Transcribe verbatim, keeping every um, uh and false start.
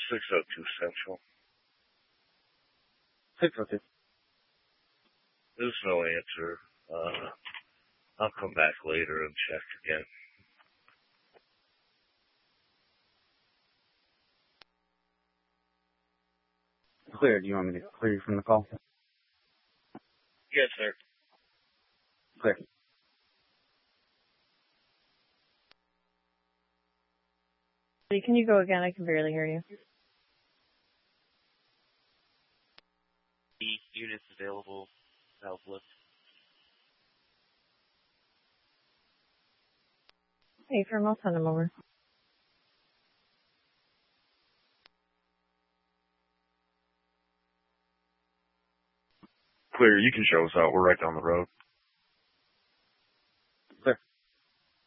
six oh two Central. six oh two. There's no answer. Uh, I'll come back later and check again. Clear. Do you want me to clear you from the call? Yes, sir. Clear. Can you go again? I can barely hear you. The units available, Southlift. Hey, firm, I'll send them over. Clear, you can show us out. We're right down the road.